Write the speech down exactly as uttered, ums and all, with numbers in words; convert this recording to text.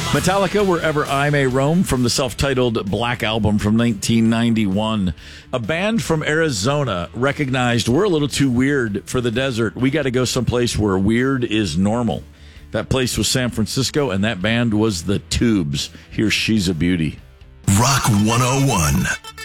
Metallica, Wherever I May Roam, from the self-titled Black Album from nineteen ninety-one. A band from Arizona recognized we're a little too weird for the desert. We got to go someplace where weird is normal. That place was San Francisco, and that band was the Tubes. Here's She's a Beauty. Rock one oh one.